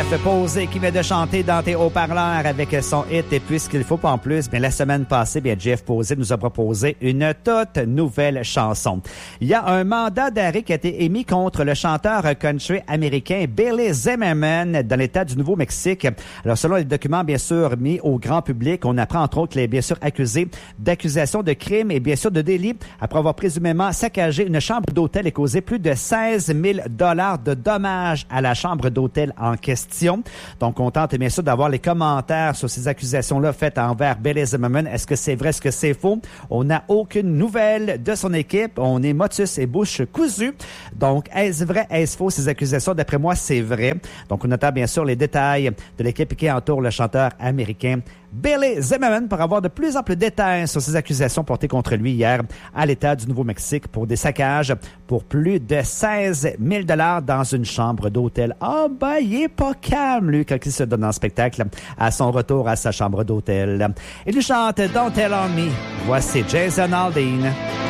Jeff Posey qui vient de chanter dans tes haut-parleurs avec son hit « Et puisqu'il faut pas en plus », bien, la semaine passée, bien, Jeff Posey nous a proposé une toute nouvelle chanson. Il y a un mandat d'arrêt qui a été émis contre le chanteur country américain Billy Zimmerman dans l'État du Nouveau-Mexique. Alors, selon les documents, bien sûr, mis au grand public, on apprend entre autres qu'il est bien sûr accusé d'accusations de crimes et bien sûr de délits après avoir présumément saccagé une chambre d'hôtel et causé plus de 16 000 $ de dommages à la chambre d'hôtel en question. Donc, on tente bien sûr d'avoir les commentaires sur ces accusations-là faites envers Billy Zimmerman. Est-ce que c'est vrai? Est-ce que c'est faux? On n'a aucune nouvelle de son équipe. On est motus et bouche cousue. Donc, est-ce vrai? Est-ce faux? Ces accusations, d'après moi, c'est vrai. Donc, on attend bien sûr les détails de l'équipe qui entoure le chanteur américain Billy Zimmerman pour avoir de plus amples détails sur ces accusations portées contre lui hier à l'État du Nouveau-Mexique pour des saccages pour plus de 16 000 $ dans une chambre d'hôtel. Ah, ben, il est pas calme, lui, quand il se donne en spectacle à son retour à sa chambre d'hôtel. Il nous chante Don't Tell On Me. Voici Jason Aldean.